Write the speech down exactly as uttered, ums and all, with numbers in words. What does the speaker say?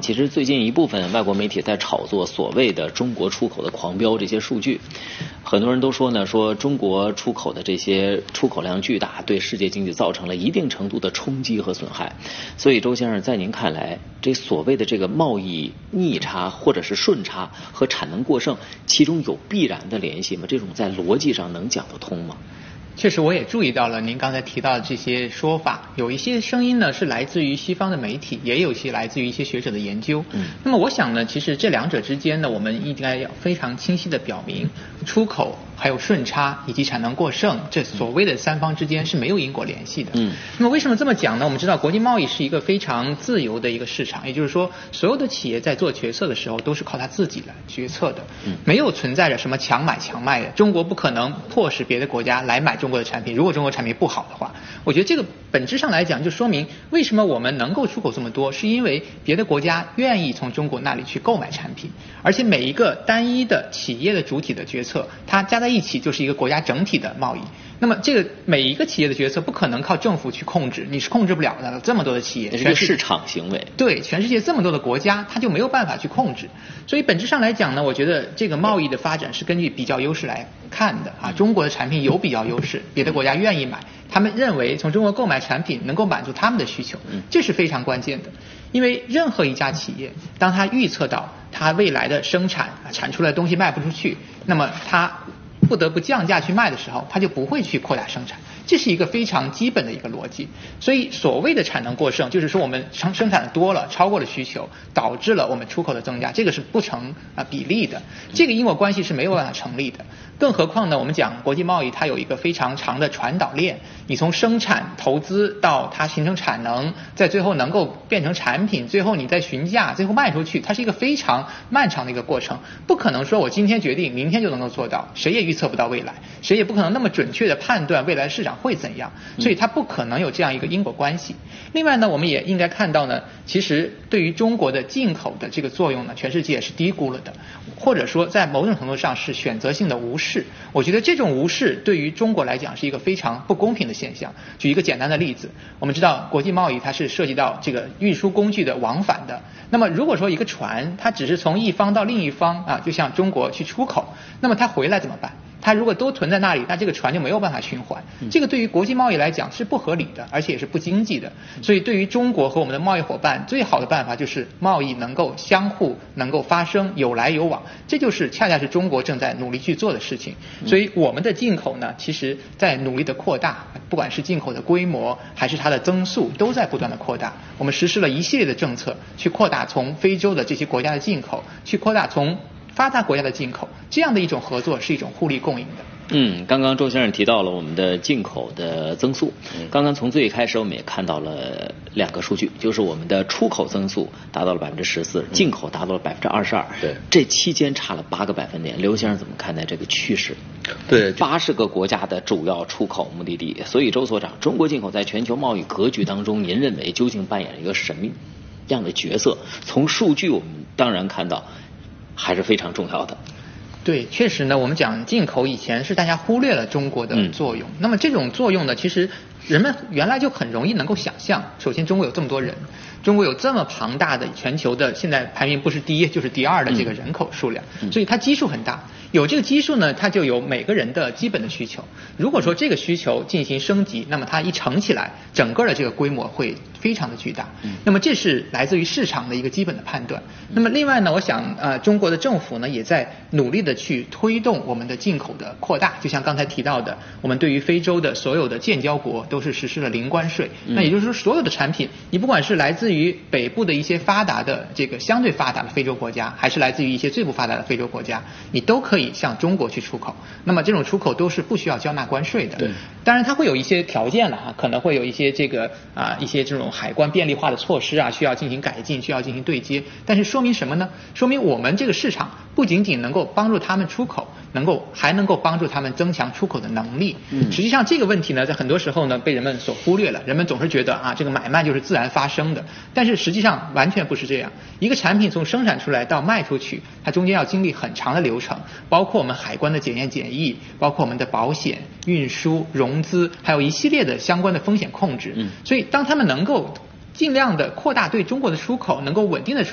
其实最近一部分外国媒体在炒作所谓的中国出口的狂飙这些数据，很多人都说呢，说中国出口的这些出口量巨大，对世界经济造成了一定程度的冲击和损害。所以周先生，在您看来，这所谓的这个贸易逆差或者是顺差和产能过剩，其中有必然的联系吗？这种在逻辑上能讲得通吗？ 确实，我也注意到了您刚才提到的这些说法，有一些声音呢是来自于西方的媒体，也有一些来自于一些学者的研究。嗯，那么我想呢，其实这两者之间呢，我们应该要非常清晰地表明，出口还有顺差以及产能过剩，这所谓的三方之间是没有因果联系的。嗯，那么为什么这么讲呢？我们知道国际贸易是一个非常自由的一个市场，也就是说，所有的企业在做决策的时候都是靠他自己来决策的，嗯，没有存在着什么强买强卖的。中国不可能迫使别的国家来买中国的产品，如果中国产品不好的话，我觉得这个本质上来讲就说明为什么我们能够出口这么多，是因为别的国家愿意从中国那里去购买产品，而且每一个单一的企业的主体的决策，它加在一起就是一个国家整体的贸易。那么这个每一个企业的决策不可能靠政府去控制，你是控制不了的，这么多的企业， 这是个市场行为。 对，全世界这么多的国家，它就没有办法去控制。所以本质上来讲呢，我觉得这个贸易的发展是根据比较优势来看的啊。中国的产品有比较优势，别的国家愿意买，他们认为从中国购买产品能够满足他们的需求，这是非常关键的。因为任何一家企业，当他预测到他未来的生产产出来的东西卖不出去，那么他不得不降价去卖的时候，他就不会去扩大生产，这是一个非常基本的一个逻辑。所以所谓的产能过剩，就是说我们生生产的多了，超过了需求，导致了我们出口的增加，这个是不成啊比例的，这个因果关系是没有办法成立的。更何况呢，我们讲国际贸易它有一个非常长的传导链，你从生产投资到它形成产能，在最后能够变成产品，最后你再询价，最后卖出去，它是一个非常漫长的一个过程，不可能说我今天决定明天就能够做到，谁也预测不到未来，谁也不可能那么准确的判断未来市场会怎样，所以它不可能有这样一个因果关系。另外呢，我们也应该看到呢，其实对于中国的进口的这个作用呢，全世界是低估了的，或者说在某种程度上是选择性的无视。我觉得这种无视对于中国来讲是一个非常不公平的现象。举一个简单的例子，我们知道国际贸易它是涉及到这个运输工具的往返的，那么如果说一个船它只是从一方到另一方啊，就像中国去出口，那么它回来怎么办？它如果都囤在那里，那这个船就没有办法循环，这个对于国际贸易来讲是不合理的，而且也是不经济的。所以对于中国和我们的贸易伙伴，最好的办法就是贸易能够相互能够发生，有来有往，这就是恰恰是中国正在努力去做的事情。所以我们的进口呢，其实在努力的扩大，不管是进口的规模还是它的增速，都在不断的扩大。我们实施了一系列的政策，去扩大从非洲的这些国家的进口，去扩大从发达国家的进口，这样的一种合作是一种互利共赢的。 嗯，刚刚周先生提到了我们的进口的增速，刚刚从最开始我们也看到了两个数据，就是我们的出口增速达到了百分之十四，进口达到了百分之二十二，对，这期间差了八个百分点。刘先生怎么看待这个趋势？ 对， 八十个国家的主要出口目的地，所以周所长，中国进口在全球贸易格局当中，您认为究竟扮演一个什么样的角色？从数据我们当然看到还是非常重要的。 对，确实呢，我们讲进口以前是大家忽略了中国的作用，嗯、那么这种作用呢，其实人们原来就很容易能够想象。首先，中国有这么多人，中国有这么庞大的全球的，现在排名不是第一就是第二的这个人口数量，嗯、所以它基数很大。有这个基数呢，它就有每个人的基本的需求。如果说这个需求进行升级，那么它一乘起来，整个的这个规模会非常的巨大。嗯、那么这是来自于市场的一个基本的判断。那么另外呢，我想呃，中国的政府呢也在努力的去推动我们的进口的扩大。就像刚才提到的，我们对于非洲的所有的建交国都是实施了零关税。嗯、那也就是说，所有的产品，你不管是来自于北部的一些发达的这个相对发达的非洲国家，还是来自于一些最不发达的非洲国家，你都可以向中国去出口。那么这种出口都是不需要交纳关税的。对，当然它会有一些条件了哈，可能会有一些这个啊一些这种海关便利化的措施啊，需要进行改进，需要进行对接。但是说明什么呢？说明我们这个市场不仅仅能够帮助他们出口，能够还能够帮助他们增强出口的能力。嗯，实际上这个问题呢，在很多时候呢被人们所忽略了。人们总是觉得啊，这个买卖就是自然发生的，但是实际上完全不是这样。一个产品从生产出来到卖出去，它中间要经历很长的流程，包括我们海关的检验检疫，包括我们的保险、运输、融资，还有一系列的相关的风险控制。嗯，所以当他们能够尽量的扩大对中国的出口，能够稳定的